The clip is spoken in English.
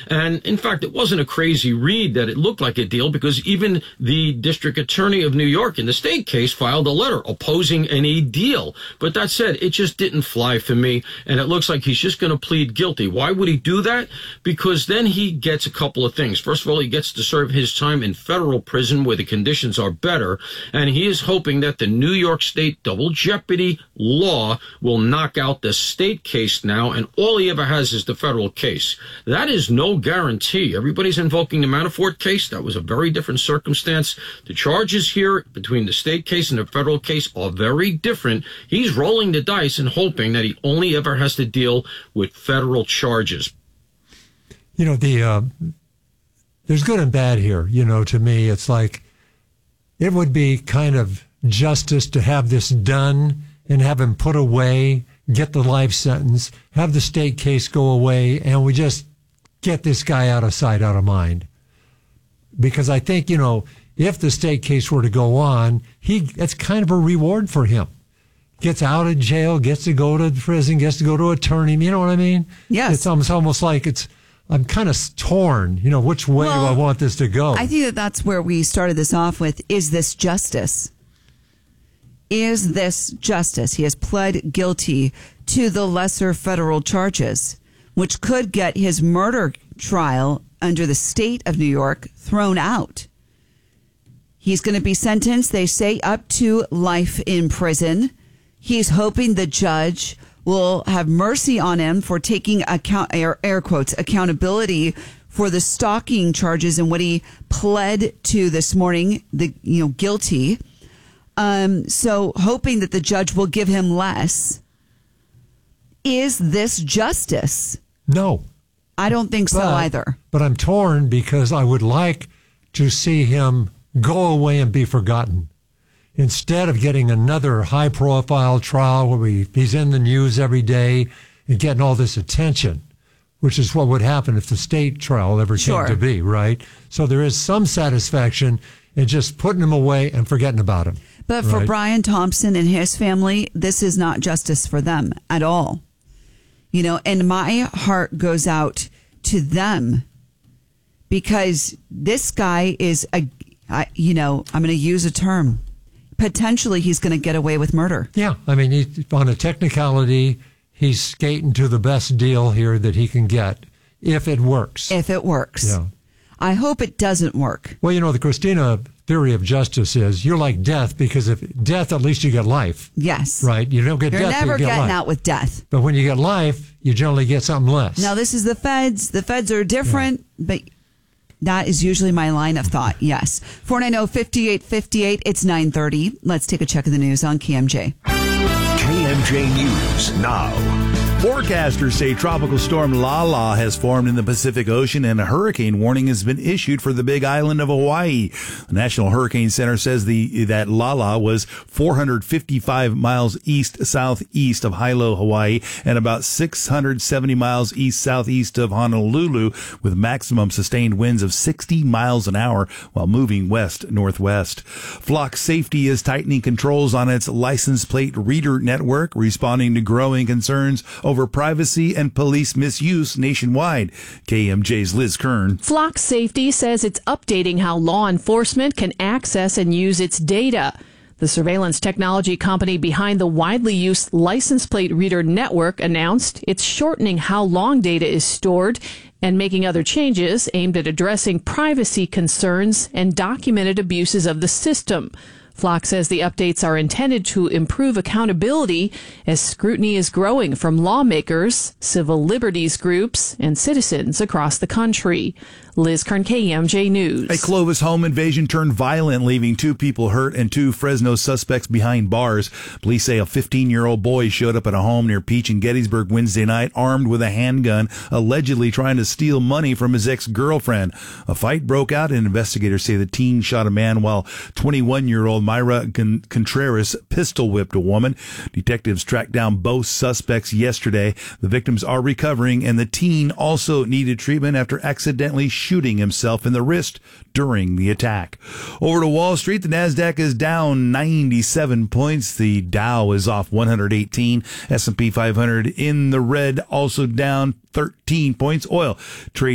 And in fact, it wasn't a crazy read that it looked like a deal, because even the district attorney of New York in the state case filed a letter opposing any deal. But that said, it just didn't fly for me. And it looks like he's just going to plead guilty. Why would he do that? Because then he gets a couple of things. First of all, he gets to serve his time in federal prison where the conditions are better. And he is hoping that the New York State double jeopardy law will knock out the state case now, and all he ever has is the federal case. That is no guarantee. Everybody's invoking the Manafort case. That was a very different circumstance. The charges here between the state case and the federal case are very different. He's rolling the dice and hoping that he only ever has to deal with federal charges. You know, there's good and bad here. You know, to me, it's like it would be kind of justice to have this done and have him put away, get the life sentence, have the state case go away, and we just get this guy out of sight, out of mind. Because I think, you know, if the state case were to go on, it's kind of a reward for him. Gets out of jail, gets to go to prison, gets to go to attorney. You know what I mean? Yes. It's almost like I'm kind of torn. You know, which way do I want this to go? I think that's where we started this off with, is this justice? Is this justice? He has pled guilty to the lesser federal charges, which could get his murder trial under the state of New York thrown out. He's going to be sentenced, they say, up to life in prison. He's hoping the judge will have mercy on him for taking air quotes, accountability for the stalking charges and what he pled to this morning, guilty. So hoping that the judge will give him less. Is this justice? No. I don't think so either. But I'm torn because I would like to see him go away and be forgotten. Instead of getting another high-profile trial where he's in the news every day and getting all this attention, which is what would happen if the state trial ever came to be, right? So there is some satisfaction in just putting him away and forgetting about him. But for Brian Thompson and his family, this is not justice for them at all. You know, and my heart goes out to them because this guy is, I'm going to use a term. Potentially, he's going to get away with murder. Yeah. I mean, on a technicality, he's skating to the best deal here that he can get if it works. If it works. Yeah. I hope it doesn't work. Well, you know, the Christina theory of justice is you're like death because if death, at least you get life. Yes. Right? You don't get You're death, never you get getting life. out with death. But when you get life, you generally get something less. Now, this is the feds. The feds are different, but that is usually my line of thought. Yes. 490-5858. It's 9:30. Let's take a check of the news on KMJ. KMJ News now. Forecasters say Tropical Storm Lala has formed in the Pacific Ocean and a hurricane warning has been issued for the Big Island of Hawaii. The National Hurricane Center says that Lala was 455 miles east-southeast of Hilo, Hawaii, and about 670 miles east-southeast of Honolulu, with maximum sustained winds of 60 miles an hour while moving west-northwest. Flock Safety is tightening controls on its license plate reader network, responding to growing concerns over privacy and police misuse nationwide. KMJ's Liz Kern. Flock Safety says it's updating how law enforcement can access and use its data. The surveillance technology company behind the widely used license plate reader network announced it's shortening how long data is stored and making other changes aimed at addressing privacy concerns and documented abuses of the system. Flock says the updates are intended to improve accountability as scrutiny is growing from lawmakers, civil liberties groups, and citizens across the country. Liz Kern, KMJ News. A Clovis home invasion turned violent, leaving 2 people hurt and 2 Fresno suspects behind bars. Police say a 15-year-old boy showed up at a home near Peach and Gettysburg Wednesday night armed with a handgun, allegedly trying to steal money from his ex-girlfriend. A fight broke out, and investigators say the teen shot a man while 21-year-old Myra Contreras pistol-whipped a woman. Detectives tracked down both suspects yesterday. The victims are recovering, and the teen also needed treatment after accidentally shooting himself in the wrist during the attack. Over to Wall Street, the Nasdaq is down 97 points. The Dow is off 118. S&P 500 in the red, also down 13 points. Oil trade